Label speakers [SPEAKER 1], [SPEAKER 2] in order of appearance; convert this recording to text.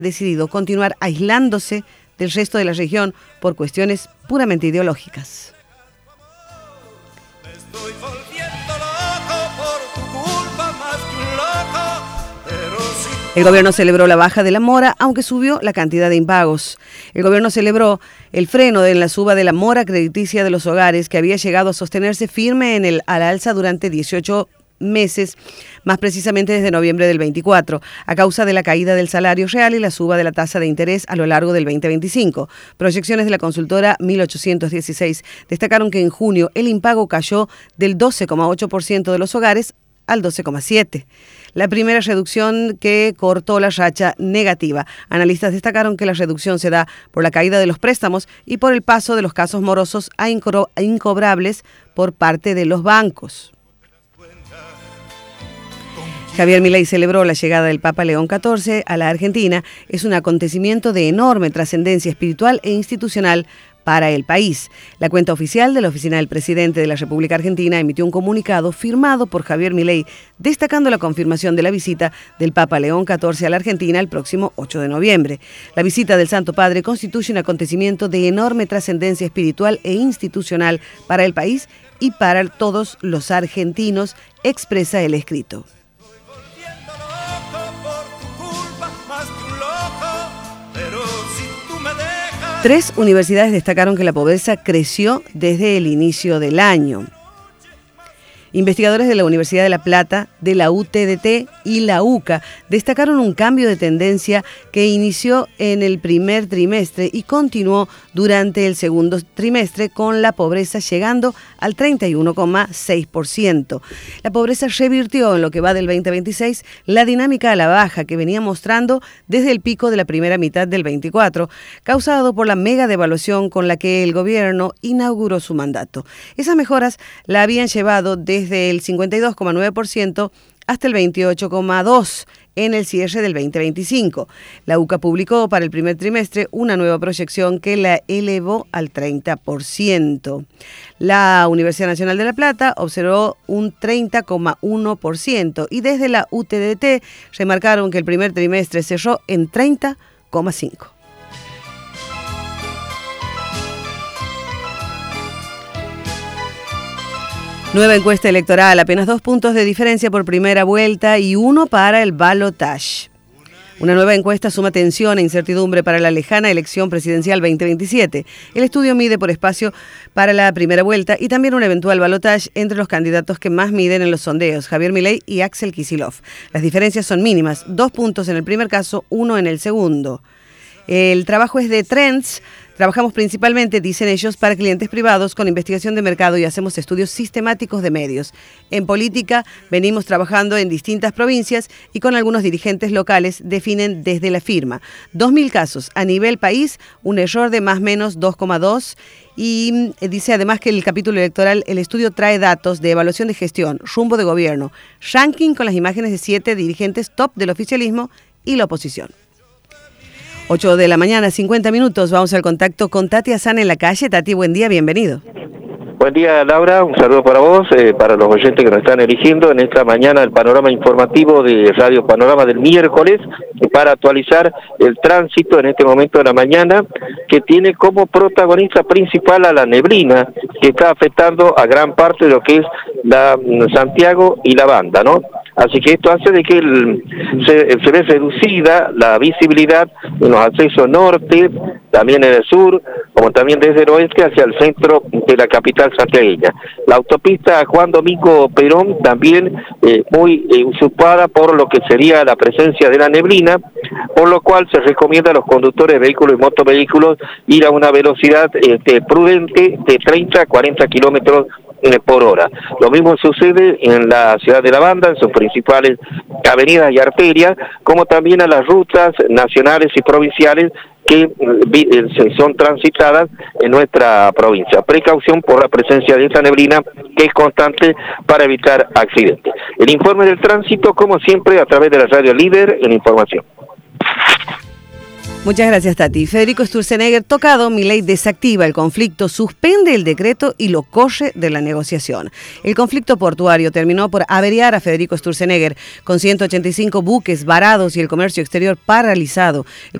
[SPEAKER 1] decidido continuar aislándose del resto de la región por cuestiones puramente ideológicas. El gobierno celebró la baja de la mora, aunque subió la cantidad de impagos. El gobierno celebró el freno en la suba de la mora crediticia de los hogares, que había llegado a sostenerse firme al alza durante 18 meses, más precisamente desde noviembre del 24, a causa de la caída del salario real y la suba de la tasa de interés a lo largo del 2025. Proyecciones de la consultora 1816 destacaron que en junio el impago cayó del 12,8% de los hogares al 12,7%. La primera reducción que cortó la racha negativa. Analistas destacaron que la reducción se da por la caída de los préstamos y por el paso de los casos morosos a incobrables por parte de los bancos. Javier Milei celebró la llegada del Papa León XIV a la Argentina. Es un acontecimiento de enorme trascendencia espiritual e institucional para el país. La cuenta oficial de la Oficina del Presidente de la República Argentina emitió un comunicado firmado por Javier Milei, destacando la confirmación de la visita del Papa León XIV a la Argentina el próximo 8 de noviembre. La visita del Santo Padre constituye un acontecimiento de enorme trascendencia espiritual e institucional para el país y para todos los argentinos, expresa el escrito. Tres universidades destacaron que la pobreza creció desde el inicio del año. Investigadores de la Universidad de La Plata, de la UTDT y la UCA destacaron un cambio de tendencia que inició en el primer trimestre y continuó durante el segundo trimestre, con la pobreza llegando al 31,6%. La pobreza revirtió en lo que va del 2026 la dinámica a la baja que venía mostrando desde el pico de la primera mitad del 24, causado por la mega devaluación con la que el gobierno inauguró su mandato. Esas mejoras la habían llevado desde el 52,9% hasta el 28,2% en el cierre del 2025. La UCA publicó para el primer trimestre una nueva proyección que la elevó al 30%. La Universidad Nacional de La Plata observó un 30,1% y desde la UTDT remarcaron que el primer trimestre cerró en 30,5%. Nueva encuesta electoral, apenas 2 puntos de diferencia por primera vuelta y 1 para el balotaje. Una nueva encuesta suma tensión e incertidumbre para la lejana elección presidencial 2027. El estudio mide por espacio para la primera vuelta y también un eventual balotaje entre los candidatos que más miden en los sondeos, Javier Milei y Axel Kicillof. Las diferencias son mínimas, 2 puntos en el primer caso, 1 en el segundo. El trabajo es de Trends. Trabajamos principalmente, dicen ellos, para clientes privados con investigación de mercado y hacemos estudios sistemáticos de medios. En política venimos trabajando en distintas provincias y con algunos dirigentes locales definen desde la firma. 2.000 casos a nivel país, un error de más o menos 2,2. Y dice además que el capítulo electoral, el estudio trae datos de evaluación de gestión, rumbo de gobierno, ranking con las imágenes de 7 dirigentes top del oficialismo y la oposición. 8 de la mañana, 50 minutos. Vamos al contacto con Tati Azán en la calle. Tati, buen día, bienvenido.
[SPEAKER 2] Buen día, Laura, un saludo para vos, para los oyentes que nos están eligiendo en esta mañana el panorama informativo de Radio Panorama del miércoles, para actualizar el tránsito en este momento de la mañana, que tiene como protagonista principal a la neblina, que está afectando a gran parte de lo que es la Santiago y la Banda, ¿no? Así que esto hace de que se ve reducida la visibilidad en los accesos norte, también en el sur, como también desde el oeste hacia el centro de la capital santiagueña. La autopista Juan Domingo Perón también muy usurpada por lo que sería la presencia de la neblina, por lo cual se recomienda a los conductores de vehículos y motovehículos ir a una velocidad prudente de 30 a 40 kilómetros por hora. Lo mismo sucede en la ciudad de La Banda, en sus principales avenidas y arterias, como también a las rutas nacionales y provinciales que son transitadas en nuestra provincia. Precaución por la presencia de esta neblina, que es constante, para evitar accidentes. El informe del tránsito, como siempre, a través de la radio líder en información.
[SPEAKER 1] Muchas gracias, Tati. Federico Sturzenegger, tocado, Milei desactiva el conflicto, suspende el decreto y lo corre de la negociación. El conflicto portuario terminó por averiar a Federico Sturzenegger, con 185 buques varados y el comercio exterior paralizado.